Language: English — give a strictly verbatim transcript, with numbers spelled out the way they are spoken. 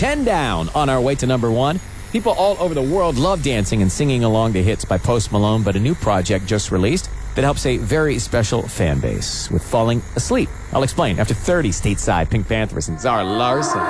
ten down on our way to number one. People all over the world love dancing and singing along to hits by Post Malone, but a new project just released that helps a very special fan base with falling asleep. I'll explain after thirty stateside. Pink Panthers and Zara Larson.